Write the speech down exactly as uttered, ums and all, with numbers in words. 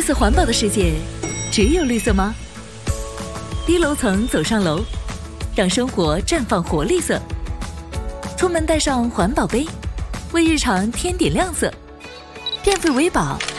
色环保的世界，只有绿色吗？低楼层走上楼，让生活绽放活力色。出门带上环保杯，为日常添点亮色。变废为宝，